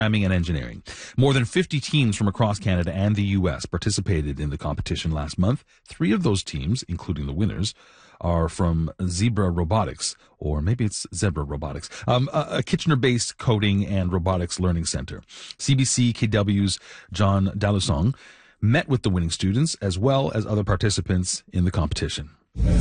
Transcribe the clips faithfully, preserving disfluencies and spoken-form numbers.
Programming and engineering. More than fifty teams from across Canada and the U S participated in the competition last month. Three of those teams, including the winners, are from Zebra Robotics, or maybe it's Zebra Robotics, um, a, a Kitchener-based coding and robotics learning center. C B C K W's John Dalusong met with the winning students as well as other participants in the competition.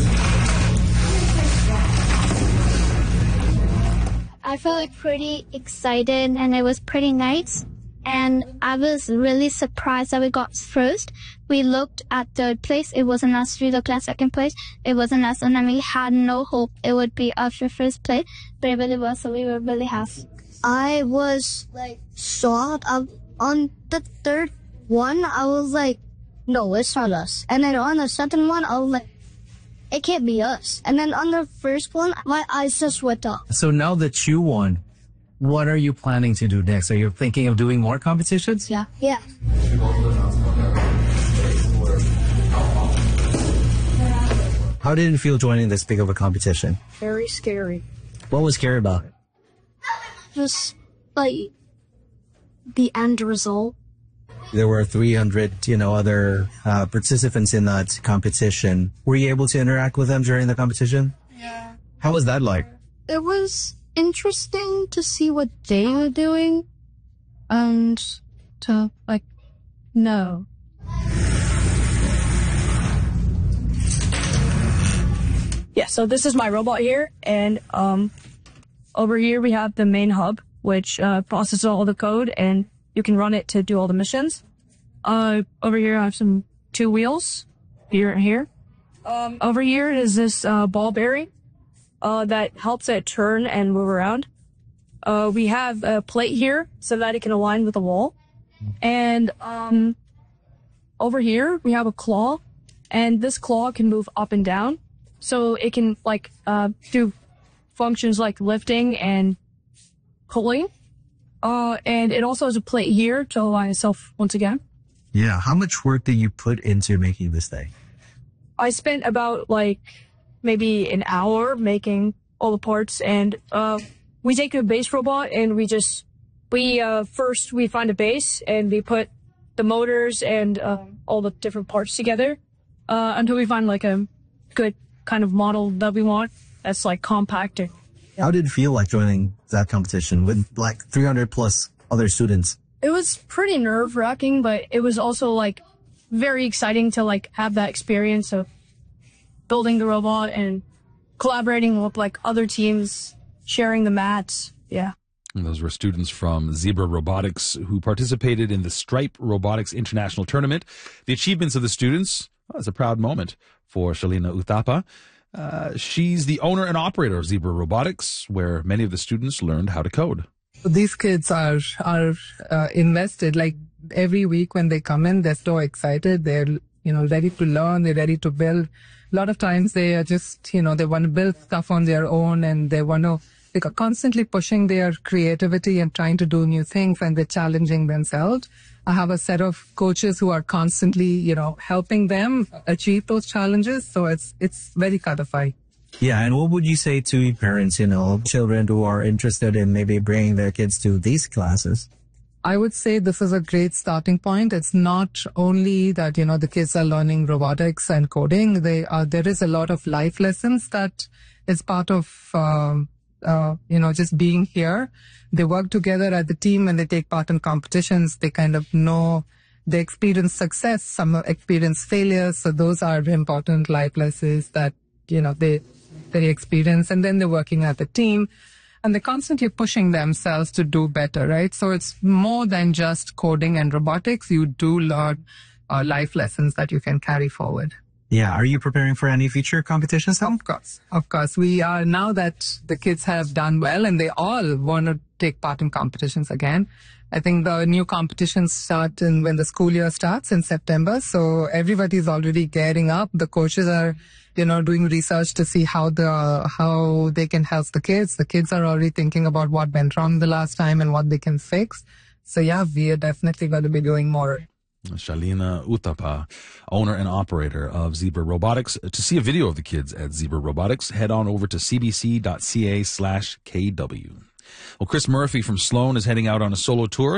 I felt like pretty excited and it was pretty nice. And I was really surprised that we got first. We looked at third place. It wasn't us. We looked at second place. It wasn't us. And then we had no hope it would be after first place. But it really was. So we were really happy. I was like shocked. I, on the third one, I was like, no, it's not us. And then on the second one, I was like, it can't be us. And then on the first one, my eyes just went up. So now that you won, what are you planning to do next? Are you thinking of doing more competitions? Yeah. Yeah. How did it feel joining this big of a competition? Very scary. What was scary about it? Just like the end result. There were three hundred, you know, other uh, participants in that competition. Were you able to interact with them during the competition? Yeah. How was that like? It was interesting to see what they were doing and to, like, know. Yeah, so this is my robot here, and um, over here we have the main hub, which uh, processes all the code, and you can run it to do all the missions. Uh, over here I have some two wheels, here and here. Um, over here is this uh, ball bearing uh, that helps it turn and move around. Uh, we have a plate here so that it can align with the wall. And um, over here we have a claw, and this claw can move up and down. So it can like uh, do functions like lifting and pulling. Uh, and it also has a plate here to align itself once again. Yeah. How much work did you put into making this thing? I spent about like maybe an hour making all the parts, and uh, we take a base robot and we just, we uh, first we find a base and we put the motors and uh, all the different parts together uh, until we find like a good kind of model that we want that's like compact. And, yeah. How did it feel like joining that competition with like three hundred plus other students? It was pretty nerve wracking, but it was also like very exciting to like have that experience of building the robot and collaborating with like other teams, sharing the mats. Yeah. And those were students from Zebra Robotics who participated in the Stripe Robotics International Tournament. The achievements of the students, well, it's a proud moment for Shalina Uthapa. Uh, she's the owner and operator of Zebra Robotics, where many of the students learned how to code. These kids are are uh, invested. Like every week when they come in, they're so excited. They're, you know, ready to learn. They're ready to build. A lot of times they are just, you know, they want to build stuff on their own, and they want to, they are constantly pushing their creativity and trying to do new things, and they're challenging themselves. I have a set of coaches who are constantly, you know, helping them achieve those challenges. So it's, it's very gratifying. Yeah. And what would you say to parents, you know, children who are interested in maybe bringing their kids to these classes? I would say this is a great starting point. It's not only that, you know, the kids are learning robotics and coding. They are, there is a lot of life lessons that is part of, um, uh, you know, just being here. They work together as a team and they take part in competitions. They kind of know, they experience success, some experience failures. So those are important life lessons that, you know, they, they experience. And then they're working as a team. And they're constantly pushing themselves to do better, right? So it's more than just coding and robotics. You do learn uh, life lessons that you can carry forward. Yeah. Are you preparing for any future competitions now? Of course. Of course. We are, now that the kids have done well and they all want to take part in competitions again. I think the new competitions start in when the school year starts in September. So everybody's already gearing up. The coaches are, you know, doing research to see how the, how they can help the kids. The kids are already thinking about what went wrong the last time and what they can fix. So yeah, we are definitely going to be doing more. Shalina Uthapa, owner and operator of Zebra Robotics. To see a video of the kids at Zebra Robotics, head on over to cbc.ca slash KW. Well, Chris Murphy from Sloan is heading out on a solo tour.